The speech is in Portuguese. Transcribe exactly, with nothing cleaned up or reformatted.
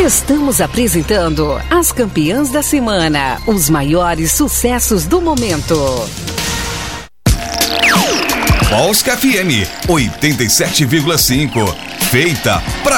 Estamos apresentando as campeãs da semana, os maiores sucessos do momento. Polska F M oitenta e sete vírgula cinco, feita pra